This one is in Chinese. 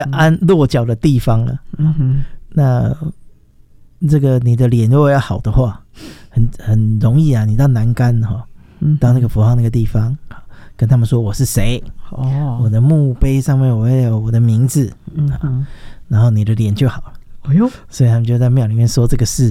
安落脚的地方了。那这个你的脸如果要好的话，很容易啊，你到南竿到那个佛号那个地方，跟他们说我是谁，我的墓碑上面我会有我的名字，然后你的脸就好了。所以他们就在庙里面说这个事。